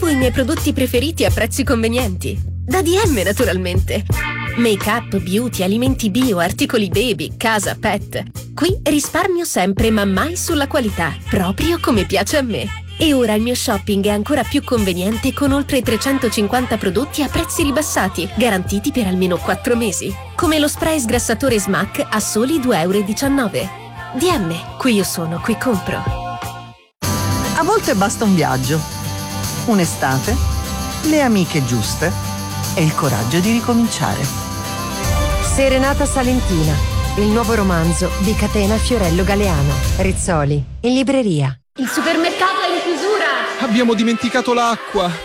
trovo i miei prodotti preferiti a prezzi convenienti. Da DM, naturalmente. Make-up, beauty, alimenti bio, articoli baby, casa, pet. Qui risparmio sempre, ma mai sulla qualità, proprio come piace a me. E ora il mio shopping è ancora più conveniente con oltre 350 prodotti a prezzi ribassati, garantiti per almeno 4 mesi. Come lo spray sgrassatore Smack a soli 2,19 €. DM, qui io sono, qui compro. A volte basta un viaggio, un'estate, le amiche giuste e il coraggio di ricominciare. Serenata Salentina, il nuovo romanzo di Catena Fiorello Galeano. Rizzoli, in libreria. Il supermercato è in chiusura! Abbiamo dimenticato l'acqua!